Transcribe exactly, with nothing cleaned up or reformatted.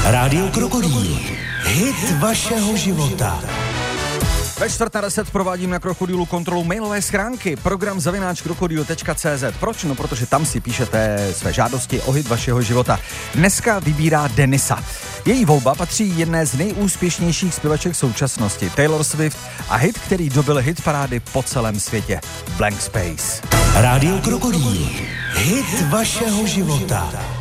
Rádio Krokodýl. Hit vašeho života. Ve čtvrt na deset provádím na Krokodýlu kontrolu mailové schránky. Program zavináč krokodýl tečka cé zet. Proč? No, protože tam si píšete své žádosti o hit vašeho života. Dneska vybírá Denisa. Její volba patří jedné z nejúspěšnějších zpěvaček současnosti, Taylor Swift, a hit, který dobil hit parády po celém světě. Blank Space. Rádio Krokodýl. Hit vašeho života.